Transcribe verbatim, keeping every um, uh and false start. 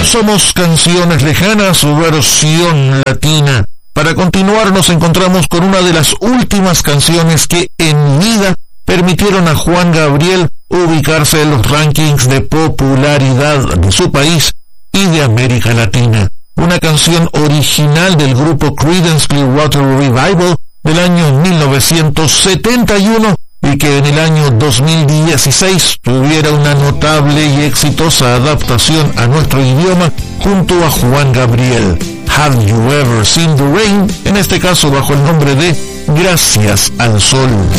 Somos Canciones Lejanas, versión latina. Para continuar nos encontramos con una de las últimas canciones que en vida permitieron a Juan Gabriel ubicarse en los rankings de popularidad de su país y de América Latina. Una canción original del grupo Creedence Clearwater Revival del año mil novecientos setenta y uno y que en el año dos mil dieciséis tuviera una notable y exitosa adaptación a nuestro idioma junto a Juan Gabriel. Have You Ever Seen the Rain? En este caso bajo el nombre de Gracias al Sol.